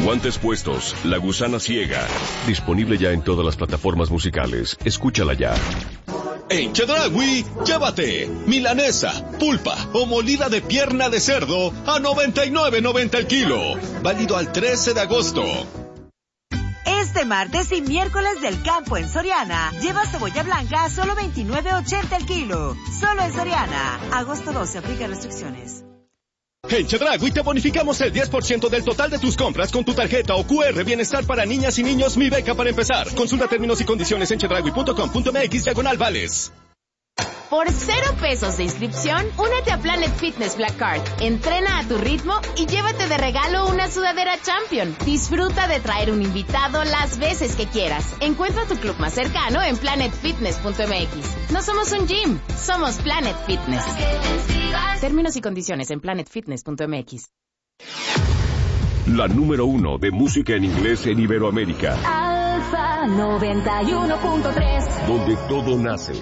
Guantes puestos, La gusana ciega. Disponible ya en todas las plataformas musicales. Escúchala ya. En Chedraui, llévate milanesa, pulpa o molida de pierna de cerdo a $99.90 el kilo. Válido al 13 de agosto. Este martes y miércoles del campo en Soriana, lleva cebolla blanca a solo $29.80 el kilo. Solo en Soriana. Agosto 12, aplica restricciones. En Chedraui te bonificamos el 10% del total de tus compras con tu tarjeta o QR Bienestar para niñas y niños Mi Beca para empezar. Consulta términos y condiciones en chedraui.com.mx/vales. Por $0 de inscripción, únete a Planet Fitness Black Card. Entrena a tu ritmo y llévate de regalo una sudadera Champion. Disfruta de traer un invitado las veces que quieras. Encuentra tu club más cercano en planetfitness.mx. No somos un gym, somos Planet Fitness. Términos y condiciones en planetfitness.mx. La número 1 de música en inglés en Iberoamérica. Alfa 91.3. Donde todo nace.